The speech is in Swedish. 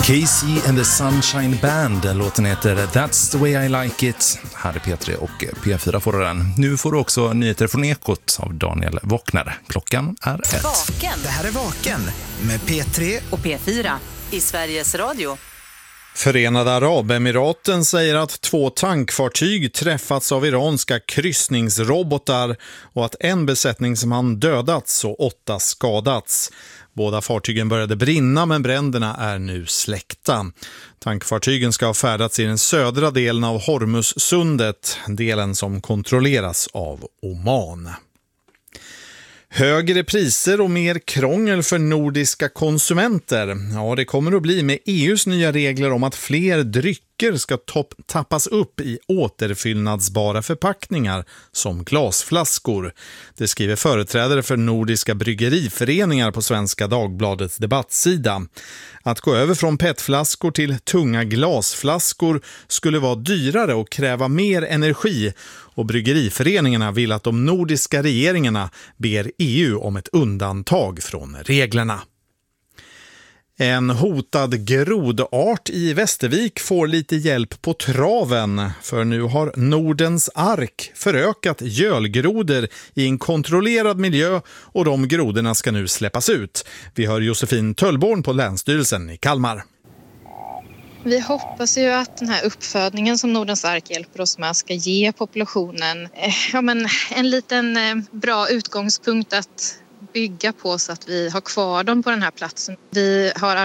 Casey and the Sunshine Band. Låten heter That's the way I like it. Här är P3 och P4 får den. Nu får du också nyheter från Ekot av Daniel Wockner. Klockan är 1. Vaken. Det här är Vaken med P3 och P4 i Sveriges Radio. Förenade Arabemiraten säger att 2 tankfartyg träffats av iranska kryssningsrobotar och att en besättningsman dödats och 8 skadats. Båda fartygen började brinna men bränderna är nu släckta. Tankfartygen ska ha färdats i den södra delen av Hormuzsundet, delen som kontrolleras av Oman. Högre priser och mer krångel för nordiska konsumenter. Ja, det kommer att bli med EUs nya regler om att fler drycker ska tappas upp i återfyllnadsbara förpackningar som glasflaskor. Det skriver företrädare för nordiska bryggeriföreningar på Svenska Dagbladets debattsida. Att gå över från petflaskor till tunga glasflaskor skulle vara dyrare och kräva mer energi, och bryggeriföreningarna vill att de nordiska regeringarna ber EU om ett undantag från reglerna. En hotad grodart i Västervik får lite hjälp på traven, för nu har Nordens ark förökat gölgrodor i en kontrollerad miljö och de grodorna ska nu släppas ut. Vi hör Josefin Töllborn på Länsstyrelsen i Kalmar. Vi hoppas ju att den här uppfödningen som Nordens ark hjälper oss med ska ge populationen en liten bra utgångspunkt att bygga på så att vi har kvar dem på den här platsen. Vi har